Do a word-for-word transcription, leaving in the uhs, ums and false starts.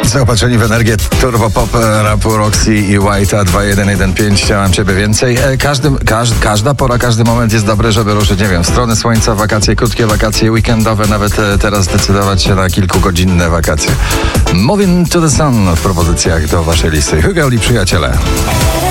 Zaopatrzeni w energię turbo pop rapu Roxy i White'a dwa jeden jeden pięć. Chciałem ciebie więcej. Każdy, każdy, każda pora, każdy moment jest dobry, żeby ruszyć, nie wiem, w stronę słońca, wakacje krótkie, wakacje weekendowe, nawet teraz zdecydować się na kilkugodzinne wakacje. Moving to the Sun w propozycjach do waszej listy. Hygieł i przyjaciele.